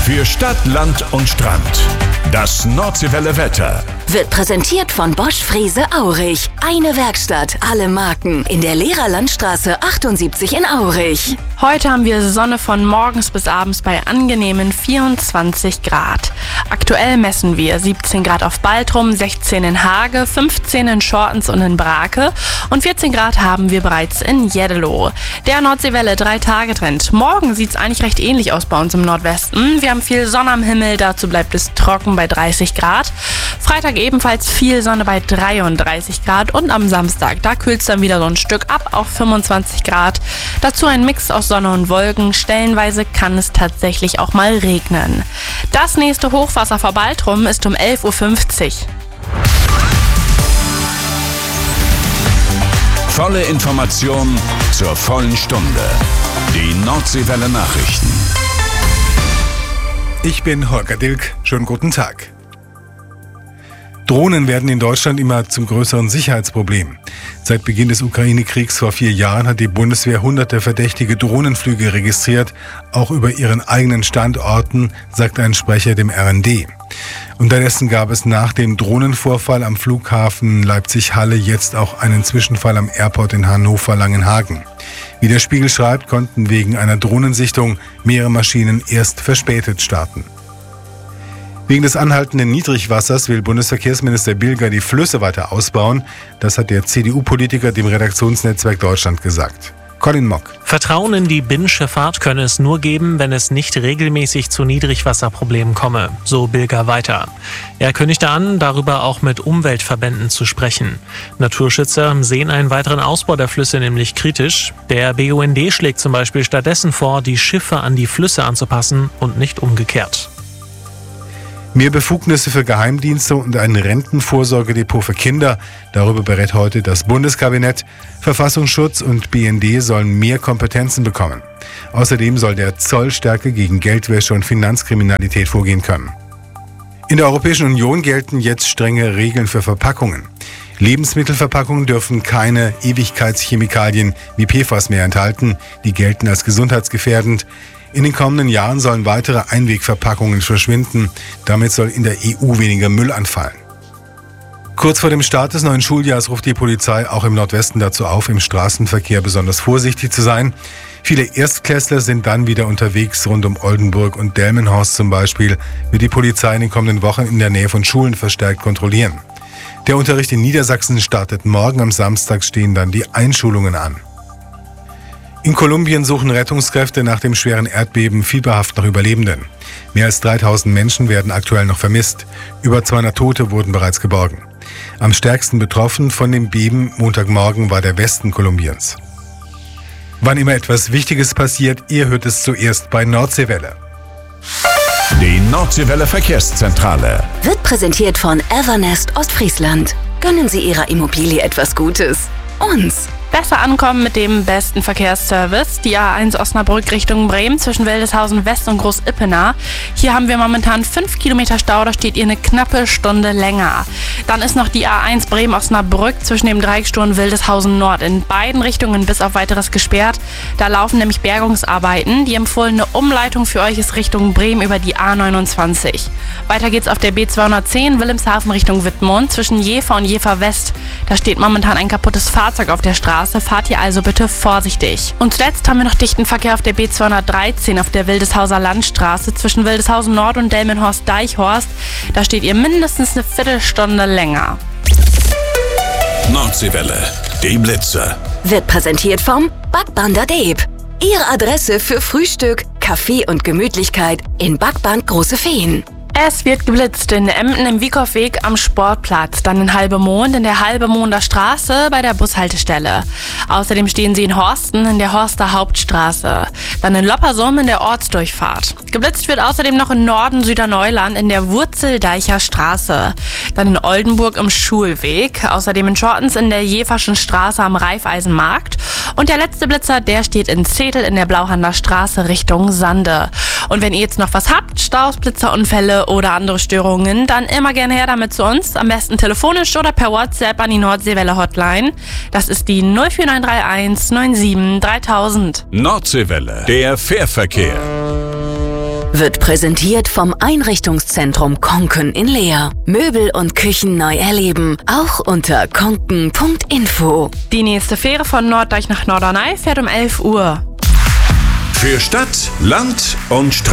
Für Stadt, Land und Strand. Das Nordseewelle Wetter wird präsentiert von Bosch Frese Aurich. Eine Werkstatt, alle Marken. In der Lehrerlandstraße 78 in Aurich. Heute haben wir Sonne von morgens bis abends bei angenehmen 24 Grad. Aktuell messen wir 17 Grad auf Baltrum, 16 in Hage, 15 in Schortens und in Brake und 14 Grad haben wir bereits in Jeddelo. Der Nordseewelle 3-Tage-Trend. Morgen sieht es eigentlich recht ähnlich aus bei uns im Nordwesten. Wir haben viel Sonne am Himmel, dazu bleibt es trocken bei 30 Grad. Freitag ebenfalls viel Sonne bei 33 Grad und am Samstag, da kühlt es dann wieder so ein Stück ab auf 25 Grad. Dazu ein Mix aus Sonne und Wolken. Stellenweise kann es tatsächlich auch mal regnen. Das nächste Hochwasser vor Baltrum ist um 11.50 Uhr. Volle Information zur vollen Stunde. Die Nordseewelle Nachrichten. Ich bin Holger Dilk. Schönen guten Tag. Drohnen werden in Deutschland immer zum größeren Sicherheitsproblem. Seit Beginn des Ukraine-Kriegs vor 4 Jahren hat die Bundeswehr hunderte verdächtige Drohnenflüge registriert, auch über ihren eigenen Standorten, sagt ein Sprecher dem RND. Unterdessen gab es nach dem Drohnenvorfall am Flughafen Leipzig-Halle jetzt auch einen Zwischenfall am Airport in Hannover-Langenhagen. Wie der Spiegel schreibt, konnten wegen einer Drohnensichtung mehrere Maschinen erst verspätet starten. Wegen des anhaltenden Niedrigwassers will Bundesverkehrsminister Bilger die Flüsse weiter ausbauen. Das hat der CDU-Politiker dem Redaktionsnetzwerk Deutschland gesagt. Colin Mock. Vertrauen in die Binnenschifffahrt könne es nur geben, wenn es nicht regelmäßig zu Niedrigwasserproblemen komme, so Bilger weiter. Er kündigte an, darüber auch mit Umweltverbänden zu sprechen. Naturschützer sehen einen weiteren Ausbau der Flüsse nämlich kritisch. Der BUND schlägt zum Beispiel stattdessen vor, die Schiffe an die Flüsse anzupassen und nicht umgekehrt. Mehr Befugnisse für Geheimdienste und ein Rentenvorsorgedepot für Kinder. Darüber berät heute das Bundeskabinett. Verfassungsschutz und BND sollen mehr Kompetenzen bekommen. Außerdem soll der Zoll stärker gegen Geldwäsche und Finanzkriminalität vorgehen können. In der Europäischen Union gelten jetzt strenge Regeln für Verpackungen. Lebensmittelverpackungen dürfen keine Ewigkeitschemikalien wie PFAS mehr enthalten. Die gelten als gesundheitsgefährdend. In den kommenden Jahren sollen weitere Einwegverpackungen verschwinden. Damit soll in der EU weniger Müll anfallen. Kurz vor dem Start des neuen Schuljahres ruft die Polizei auch im Nordwesten dazu auf, im Straßenverkehr besonders vorsichtig zu sein. Viele Erstklässler sind dann wieder unterwegs. Rund um Oldenburg und Delmenhorst zum Beispiel wird die Polizei in den kommenden Wochen in der Nähe von Schulen verstärkt kontrollieren. Der Unterricht in Niedersachsen startet morgen. Am Samstag stehen dann die Einschulungen an. In Kolumbien suchen Rettungskräfte nach dem schweren Erdbeben fieberhaft nach Überlebenden. Mehr als 3000 Menschen werden aktuell noch vermisst. Über 200 Tote wurden bereits geborgen. Am stärksten betroffen von dem Beben Montagmorgen war der Westen Kolumbiens. Wann immer etwas Wichtiges passiert, ihr hört es zuerst bei Nordseewelle. Die Nordseewelle Verkehrszentrale wird präsentiert von Evernest Ostfriesland. Gönnen Sie Ihrer Immobilie etwas Gutes. Uns. Besser ankommen mit dem besten Verkehrsservice. Die A1 Osnabrück Richtung Bremen zwischen Wildeshausen West und Groß-Ippener. Hier haben wir momentan 5 Kilometer Stau, da steht ihr eine knappe Stunde länger. Dann ist noch die A1 Bremen-Osnabrück zwischen dem Dreieckstor und Wildeshausen Nord. In beiden Richtungen bis auf weiteres gesperrt. Da laufen nämlich Bergungsarbeiten. Die empfohlene Umleitung für euch ist Richtung Bremen über die A29. Weiter geht's auf der B210 Wilhelmshaven Richtung Wittmund zwischen Jever und Jever West. Da steht momentan ein kaputtes Fahrzeug auf der Straße. Fahrt ihr also bitte vorsichtig. Und zuletzt haben wir noch dichten Verkehr auf der B213 auf der Wildeshauser Landstraße zwischen Wildeshausen Nord und Delmenhorst-Deichhorst. Da steht ihr mindestens eine Viertelstunde länger. Nordseewelle, die Blitze. Wird präsentiert vom Backband Deep. Ihre Adresse für Frühstück, Kaffee und Gemütlichkeit in Backband Große Feen. Es wird geblitzt in Emden im Wiekow-Weg am Sportplatz, dann in Halbemond in der Halbemonder Straße bei der Bushaltestelle. Außerdem stehen sie in Horsten in der Horster Hauptstraße, dann in Loppersum in der Ortsdurchfahrt. Geblitzt wird außerdem noch in Norden Süderneuland in der Wurzeldeicher Straße, dann in Oldenburg im Schulweg, außerdem in Schortens in der Jeverschen Straße am Raiffeisenmarkt und der letzte Blitzer, der steht in Zetel in der Blauhander Straße Richtung Sande. Und wenn ihr jetzt noch was habt, Staus, Blitzerunfälle oder andere Störungen, dann immer gerne her damit zu uns. Am besten telefonisch oder per WhatsApp an die Nordseewelle Hotline. Das ist die 04931 97 3000. Nordseewelle, der Fährverkehr. wird präsentiert vom Einrichtungszentrum Konken in Leer. Möbel und Küchen neu erleben, auch unter konken.info. Die nächste Fähre von Norddeich nach Norderney fährt um 11 Uhr. Für Stadt, Land und Strand.